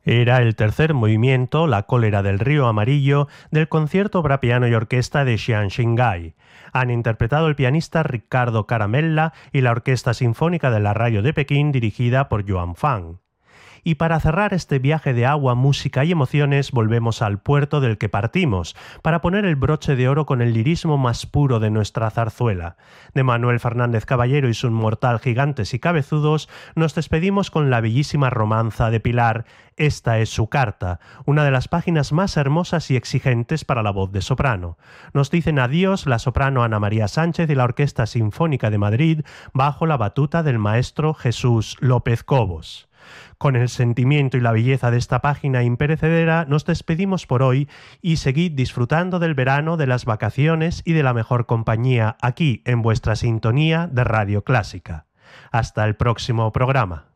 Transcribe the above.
Era el tercer movimiento, La cólera del río amarillo, del concierto para piano y orquesta de Xian Xingai. Han interpretado el pianista Riccardo Caramella y la Orquesta Sinfónica de la Radio de Pekín dirigida por Yuan Fang. Y para cerrar este viaje de agua, música y emociones, volvemos al puerto del que partimos, para poner el broche de oro con el lirismo más puro de nuestra zarzuela. De Manuel Fernández Caballero y su inmortal Gigantes y Cabezudos, nos despedimos con la bellísima romanza de Pilar, Esta es su carta, una de las páginas más hermosas y exigentes para la voz de soprano. Nos dicen adiós la soprano Ana María Sánchez y la Orquesta Sinfónica de Madrid, bajo la batuta del maestro Jesús López Cobos. Con el sentimiento y la belleza de esta página imperecedera nos despedimos por hoy y seguid disfrutando del verano, de las vacaciones y de la mejor compañía aquí en vuestra sintonía de Radio Clásica. Hasta el próximo programa.